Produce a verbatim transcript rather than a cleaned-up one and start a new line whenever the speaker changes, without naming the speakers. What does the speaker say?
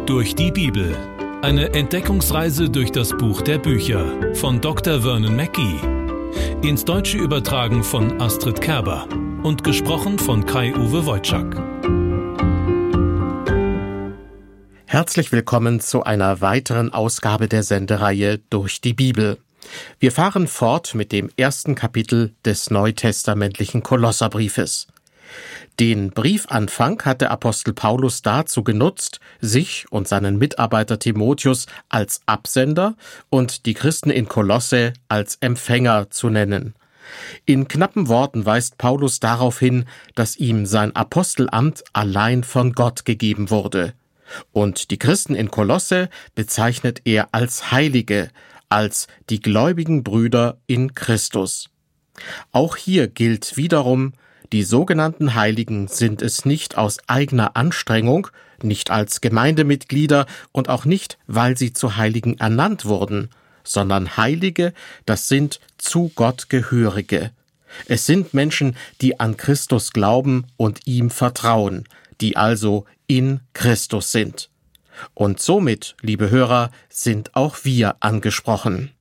Durch die Bibel. Eine Entdeckungsreise durch das Buch der Bücher von Doktor Vernon Mackey. Ins Deutsche übertragen von Astrid Kerber und gesprochen von Kai-Uwe Wojczak.
Herzlich willkommen zu einer weiteren Ausgabe der Sendereihe Durch die Bibel. Wir fahren fort mit dem ersten Kapitel des neutestamentlichen Kolosserbriefes. Den Briefanfang hat der Apostel Paulus dazu genutzt, sich und seinen Mitarbeiter Timotheus als Absender und die Christen in Kolosse als Empfänger zu nennen. In knappen Worten weist Paulus darauf hin, dass ihm sein Apostelamt allein von Gott gegeben wurde. Und die Christen in Kolosse bezeichnet er als Heilige, als die gläubigen Brüder in Christus. Auch hier gilt wiederum, die sogenannten Heiligen sind es nicht aus eigener Anstrengung, nicht als Gemeindemitglieder und auch nicht, weil sie zu Heiligen ernannt wurden, sondern Heilige, das sind zu Gott Gehörige. Es sind Menschen, die an Christus glauben und ihm vertrauen, die also in Christus sind. Und somit, liebe Hörer, sind auch wir angesprochen.